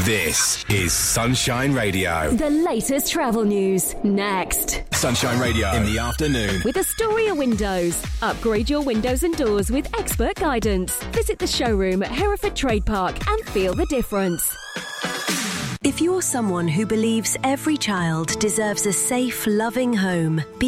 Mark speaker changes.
Speaker 1: This is Sunshine Radio.
Speaker 2: The latest travel news, next.
Speaker 1: Sunshine Radio in the afternoon.
Speaker 2: With Astoria Windows. Upgrade your windows and doors with expert guidance. Visit the showroom at Hereford Trade Park and feel the difference.
Speaker 3: If you're someone who believes every child deserves a safe, loving home,